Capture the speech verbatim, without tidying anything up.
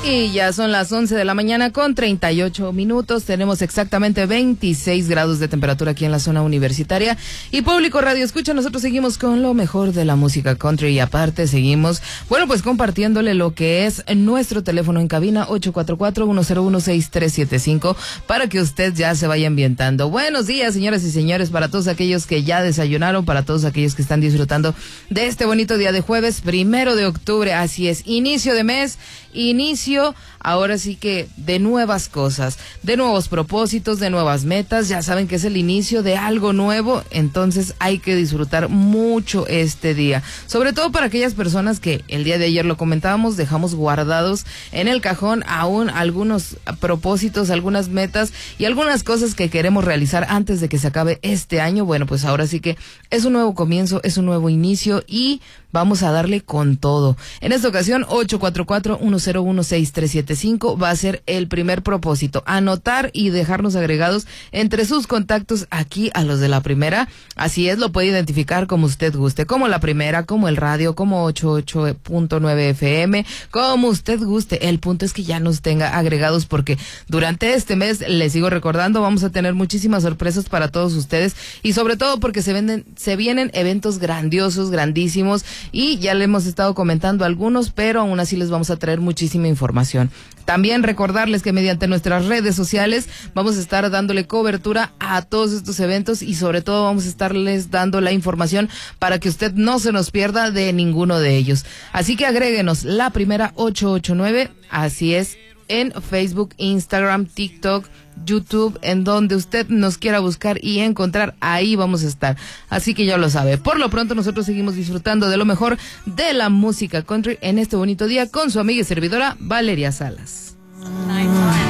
Y ya son las once de la mañana con treinta y ocho minutos. Tenemos exactamente veintiséis grados de temperatura aquí en la zona universitaria. Y Público Radio Escucha, nosotros seguimos con lo mejor de la música country. Y aparte seguimos, bueno, pues compartiéndole lo que es nuestro teléfono en cabina, ocho cuatro cuatro, uno cero uno, seis tres siete cinco, para que usted ya se vaya ambientando. Buenos días, señoras y señores, para todos aquellos que ya desayunaron, para todos aquellos que están disfrutando de este bonito día de jueves, primero de octubre. Así es, inicio de mes, inicio ahora sí que de nuevas cosas, de nuevos propósitos, de nuevas metas. Ya saben que es el inicio de algo nuevo, entonces hay que disfrutar mucho este día, sobre todo para aquellas personas que el día de ayer lo comentábamos, dejamos guardados en el cajón aún algunos propósitos, algunas metas y algunas cosas que queremos realizar antes de que se acabe este año. Bueno, pues ahora sí que es un nuevo comienzo, es un nuevo inicio y vamos a darle con todo. En esta ocasión, ocho cuatro cuatro, uno cero uno, seis tres siete cinco va a ser el primer propósito. Anotar y dejarnos agregados entre sus contactos aquí a los de la primera. Así es, lo puede identificar como usted guste, como la primera, como el radio, como ochenta y ocho punto nueve F M, como usted guste. El punto es que ya nos tenga agregados porque durante este mes, les sigo recordando, vamos a tener muchísimas sorpresas para todos ustedes y sobre todo porque se venden, se vienen eventos grandiosos, grandísimos. Y ya le hemos estado comentando algunos, pero aún así les vamos a traer muchísima información. También recordarles que mediante nuestras redes sociales vamos a estar dándole cobertura a todos estos eventos y sobre todo vamos a estarles dando la información para que usted no se nos pierda de ninguno de ellos. Así que agréguenos la primera ochocientos ochenta y nueve, así es, en Facebook, Instagram, TikTok, YouTube, en donde usted nos quiera buscar y encontrar, ahí vamos a estar. Así que ya lo sabe. Por lo pronto nosotros seguimos disfrutando de lo mejor de la música country en este bonito día con su amiga y servidora Valeria Salas.